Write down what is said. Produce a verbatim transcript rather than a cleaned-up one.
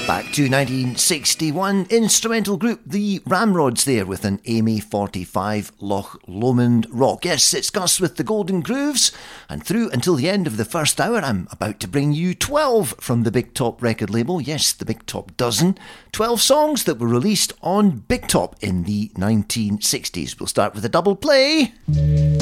Back to nineteen sixty-one, instrumental group The Ramrods there with an Amy forty-five Loch Lomond rock. Yes, it's Gus with the Golden Grooves, and through until the end of the first hour I'm about to bring you twelve from the Big Top record label. Yes, the Big Top dozen. twelve songs that were released on Big Top in the nineteen sixties. We'll start with a double play.